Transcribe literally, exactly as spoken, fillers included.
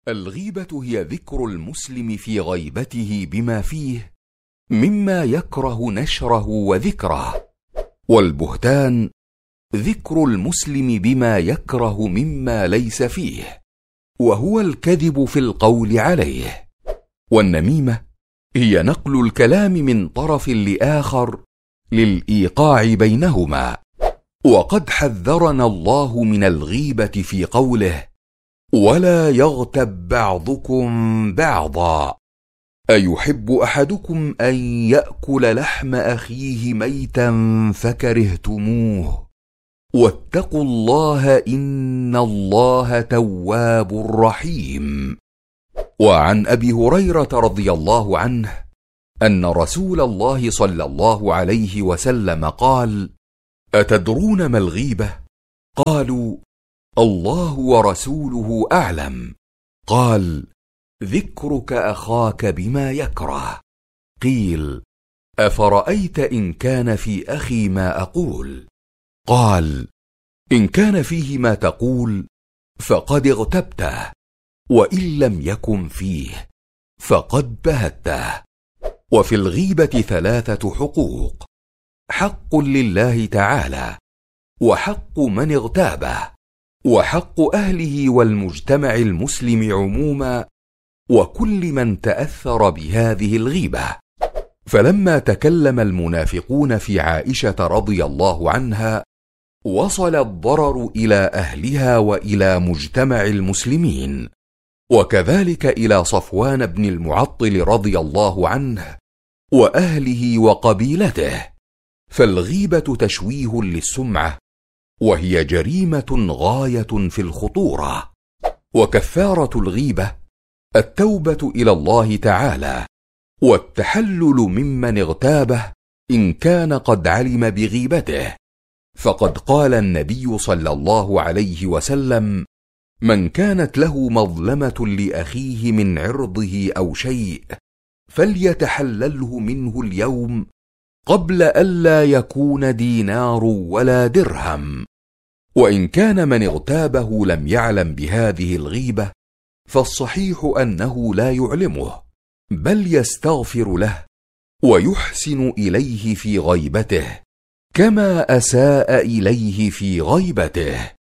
الغيبة هي ذكر المسلم في غيبته بما فيه مما يكره نشره وذكره، والبهتان ذكر المسلم بما يكره مما ليس فيه، وهو الكذب في القول عليه. والنميمة هي نقل الكلام من طرف لآخر للإيقاع بينهما. وقد حذرنا الله من الغيبة في قوله: ولا يغتب بعضكم بعضا، أيحب أحدكم أن يأكل لحم أخيه ميتا فكرهتموه، واتقوا الله إن الله تواب رحيم. وعن أبي هريرة رضي الله عنه أن رسول الله صلى الله عليه وسلم قال: أتدرون ما الغيبة؟ قالوا: الله ورسوله أعلم. قال: ذكرك أخاك بما يكره. قيل: أفرأيت إن كان في أخي ما أقول؟ قال: إن كان فيه ما تقول فقد اغتبته، وإن لم يكن فيه فقد بهته. وفي الغيبة ثلاثة حقوق: حق لله تعالى، وحق من اغتابه، وحق أهله والمجتمع المسلم عموما، وكل من تأثر بهذه الغيبة. فلما تكلم المنافقون في عائشة رضي الله عنها وصل الضرر إلى أهلها وإلى مجتمع المسلمين، وكذلك إلى صفوان بن المعطل رضي الله عنه وأهله وقبيلته. فالغيبة تشويه للسمعة، وهي جريمة غاية في الخطورة. وكفارة الغيبة التوبة إلى الله تعالى، والتحلل ممن اغتابه إن كان قد علم بغيبته. فقد قال النبي صلى الله عليه وسلم: من كانت له مظلمة لأخيه من عرضه أو شيء فليتحلله منه اليوم قبل ألا يكون دينار ولا درهم. وإن كان من اغتابه لم يعلم بهذه الغيبة فالصحيح أنه لا يعلمه، بل يستغفر له ويحسن إليه في غيبته كما أساء إليه في غيبته.